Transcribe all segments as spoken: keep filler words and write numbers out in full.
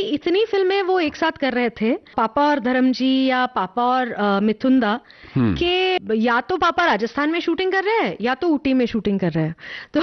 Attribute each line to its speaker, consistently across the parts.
Speaker 1: इतनी फिल्में वो एक साथ कर रहे थे, पापा और धर्म जी या पापा और uh, मिथुंदा, कि या तो पापा राजस्थान में शूटिंग कर रहे हैं या तो ऊटी में शूटिंग कर रहे हैं।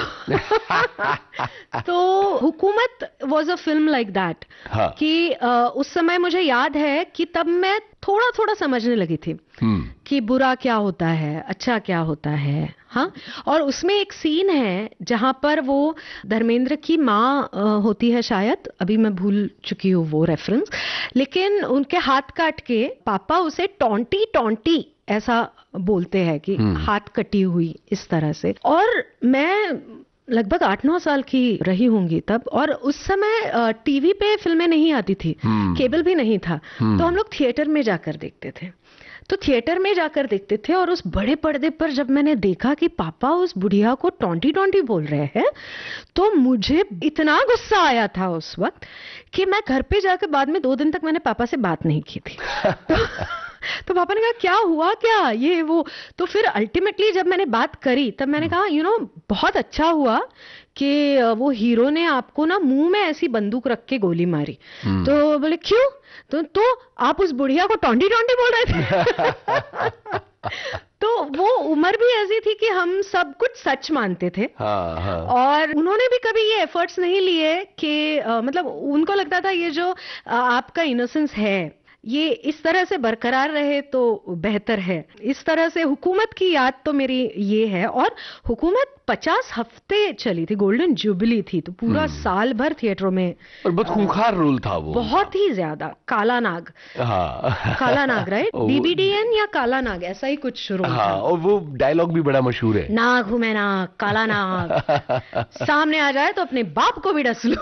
Speaker 1: तो तो हुकूमत was a film like that, कि uh, उस समय मुझे याद है कि तब मैं थोड़ा थोड़ा समझने लगी थी कि बुरा क्या होता है, अच्छा क्या होता है। हाँ, और उसमें एक सीन है जहां पर वो धर्मेंद्र की माँ होती है शायद, अभी मैं भूल चुकी हूँ वो रेफरेंस, लेकिन उनके हाथ काट के पापा उसे टॉन्टी टॉन्टी ऐसा बोलते हैं कि हाथ कटी हुई इस तरह से। और मैं लगभग आठ नौ साल की रही होंगी तब, और उस समय टीवी पे फिल्में नहीं आती थी, केबल भी नहीं था, तो हम लोग थिएटर में जाकर देखते थे। तो थिएटर में जाकर देखते थे और उस बड़े पर्दे पर जब मैंने देखा कि पापा उस बुढ़िया को टॉन्टी टॉन्टी बोल रहे हैं, तो मुझे इतना गुस्सा आया था उस वक्त कि मैं घर पे जाकर बाद में दो दिन तक मैंने पापा से बात नहीं की थी। तो, तो पापा ने कहा क्या हुआ क्या ये वो, तो फिर अल्टीमेटली जब मैंने बात करी तब मैंने कहा यू नो बहुत अच्छा हुआ कि वो हीरो ने आपको ना मुंह में ऐसी बंदूक रख के गोली मारी। तो बोले क्यों, तो तो आप उस बुढ़िया को टॉन्टी टॉन्टी बोल रहे थे। तो वो उम्र भी ऐसी थी कि हम सब कुछ सच मानते थे। हाँ, हाँ। और उन्होंने भी कभी ये एफर्ट्स नहीं लिए कि आ, मतलब उनको लगता था ये जो आ, आपका इनोसेंस है ये इस तरह से बरकरार रहे तो बेहतर है। इस तरह से हुकूमत की याद तो मेरी ये है। और हुकूमत पचास हफ्ते चली थी, गोल्डन जुबली थी, तो पूरा साल भर थिएटरों में।
Speaker 2: और बहुत खूंखार रोल था वो,
Speaker 1: बहुत ही ज्यादा। काला नाग, हाँ। काला नाग, राइट, डीबीडीएन या काला नाग ऐसा ही कुछ रोल
Speaker 2: हाँ,
Speaker 1: था।
Speaker 2: और वो डायलॉग भी बड़ा मशहूर है, नाग
Speaker 1: हूं मैं नाग, काला नाग, सामने आ जाए तो अपने बाप को भी डस लो।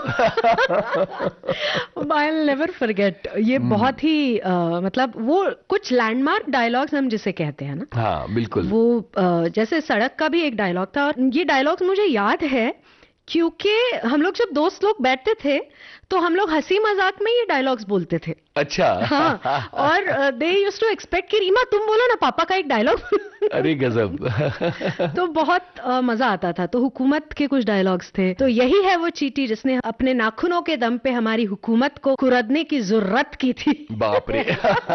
Speaker 1: I will never forget. ये बहुत ही Uh, मतलब वो कुछ लैंडमार्क डायलॉग्स हम जिसे कहते हैं ना,
Speaker 2: हाँ बिल्कुल,
Speaker 1: वो uh, जैसे सड़क का भी एक डायलॉग था, और ये डायलॉग्स मुझे याद है क्योंकि हम लोग जब दोस्त लोग बैठते थे तो हम लोग हंसी मजाक में ये डायलॉग्स बोलते थे।
Speaker 2: अच्छा।
Speaker 1: हाँ, और दे यूज्ड टू एक्सपेक्ट कि रीमा तुम बोलो ना पापा का एक डायलॉग।
Speaker 2: अरे गजब।
Speaker 1: तो बहुत uh, मजा आता था। तो हुकूमत के कुछ डायलॉग्स थे, तो यही है वो चींटी जिसने अपने नाखूनों के दम पे हमारी हुकूमत को कुरदने की जरूरत की थी।
Speaker 2: बाप रे।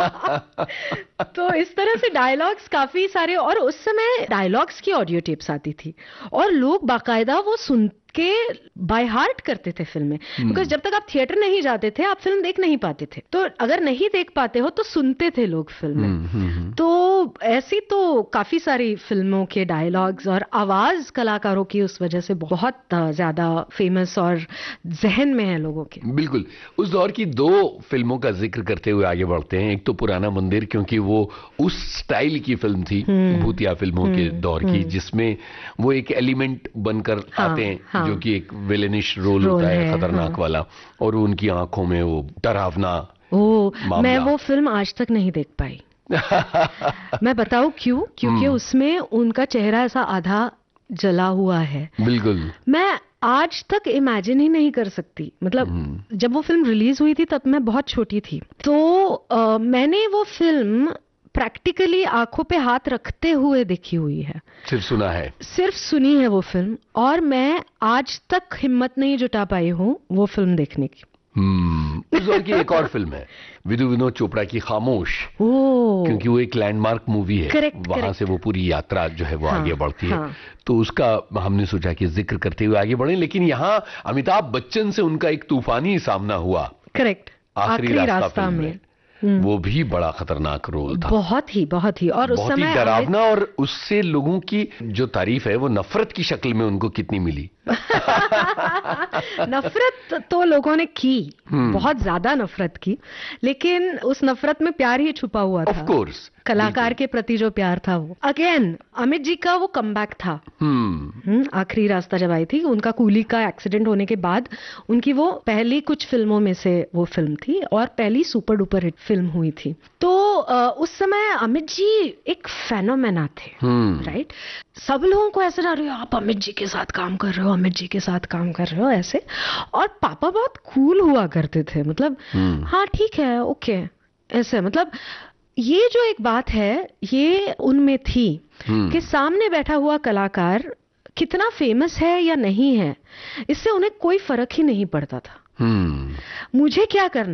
Speaker 1: तो इस तरह से डायलॉग्स काफी सारे, और उस समय डायलॉग्स की ऑडियो टेप्स आती थी और लोग बाकायदा वो सुन के बाय हार्ट करते थे फिल्में, बिकॉज जब तक आप थिएटर नहीं जाते थे आप फिल्म देख नहीं पाते थे। तो अगर नहीं देख पाते हो तो सुनते थे लोग फिल्में। तो ऐसी तो काफी सारी फिल्मों के डायलॉग्स और आवाज कलाकारों की उस वजह से बहुत ज्यादा फेमस और जहन में है लोगों के।
Speaker 2: बिल्कुल। उस दौर की दो फिल्मों का जिक्र करते हुए आगे बढ़ते हैं। एक तो पुराना मंदिर, क्योंकि वो उस स्टाइल की फिल्म थी, भूतिया फिल्मों के दौर की, जिसमें वो एक एलिमेंट बनकर हाँ, आते हैं, हाँ, जो कि एक विलेनिश रोल, रोल होता है, है खतरनाक हाँ, वाला, और उनकी आंखों में वो डरावना।
Speaker 1: ओ, मैं वो फिल्म आज तक नहीं देख पाई। मैं बताऊं क्यों? क्योंकि उसमें उनका चेहरा ऐसा आधा जला हुआ है।
Speaker 2: बिल्कुल।
Speaker 1: मैं आज तक इमेजिन ही नहीं कर सकती। मतलब जब वो फिल्म रिलीज हुई थी तब मैं बहुत छोटी थी, तो आ, मैंने वो फिल्म प्रैक्टिकली आंखों पे हाथ रखते हुए देखी हुई है,
Speaker 2: सिर्फ सुना है,
Speaker 1: सिर्फ सुनी है वो फिल्म, और मैं आज तक हिम्मत नहीं जुटा पाई हूँ वो फिल्म देखने की।
Speaker 2: हम्म उस दौर की एक और फिल्म है विधु विनोद चोपड़ा की खामोश, क्योंकि वो एक लैंडमार्क मूवी है।
Speaker 1: correct,
Speaker 2: वहां
Speaker 1: correct.
Speaker 2: से वो पूरी यात्रा जो है वो
Speaker 1: हाँ,
Speaker 2: आगे बढ़ती
Speaker 1: हाँ.
Speaker 2: है, तो उसका हमने सोचा कि जिक्र करते हुए आगे बढ़े। लेकिन यहाँ अमिताभ बच्चन से उनका एक तूफानी सामना हुआ।
Speaker 1: करेक्ट,
Speaker 2: आखिरी रास्ता, रास्ता में, में। वो भी बड़ा खतरनाक रोल था,
Speaker 1: बहुत ही बहुत ही और
Speaker 2: बहुत
Speaker 1: उस समय
Speaker 2: ही डरावना, और उससे लोगों की जो तारीफ है वो नफरत की शक्ल में उनको कितनी मिली।
Speaker 1: नफरत तो लोगों ने की, बहुत ज्यादा नफरत की, लेकिन उस नफरत में प्यार ही छुपा हुआ था।
Speaker 2: ऑफ कोर्स,
Speaker 1: कलाकार के प्रति जो प्यार था वो। अगेन अमित जी का वो कमबैक था। हम्म आखिरी रास्ता जब आई थी, उनका कूली का एक्सीडेंट होने के बाद उनकी वो पहली कुछ फिल्मों में से वो फिल्म थी और पहली सुपर डुपर हिट फिल्म हुई थी। तो आ, उस समय अमित जी एक फेनोमेना थे, राइट। सब लोगों को ऐसा लग रहा है आप अमित जी के साथ काम कर रहे हो, अमित जी के साथ काम कर रहे हो ऐसे। और पापा बहुत कूल हुआ करते थे, मतलब हाँ ठीक है ओके ऐसे। मतलब ये जो एक बात है ये उनमें थी कि सामने बैठा हुआ कलाकार कितना फेमस है या नहीं है, इससे उन्हें कोई फर्क ही नहीं पड़ता था। मुझे क्या करना